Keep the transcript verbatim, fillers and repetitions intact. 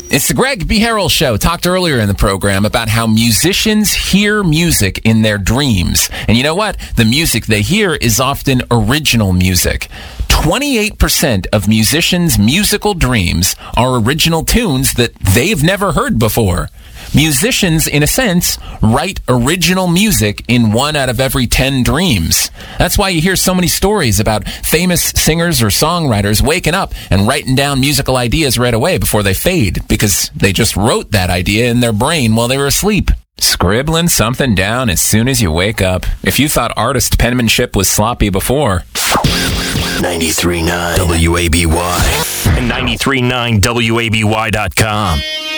It's the Greg B. Harrell Show. Talked earlier in the program about how musicians hear music in their dreams. And you know what? The music they hear is often original music. twenty-eight percent of musicians' musical dreams are original tunes that they've never heard before. Musicians, in a sense, write original music in one out of every ten dreams. That's why you hear so many stories about famous singers or songwriters waking up and writing down musical ideas right away before they fade, because they just wrote that idea in their brain while they were asleep. Scribbling something down as soon as you wake up. If you thought artist penmanship was sloppy before. ninety-three point nine W A B Y and ninety-three point nine W A B Y dot com.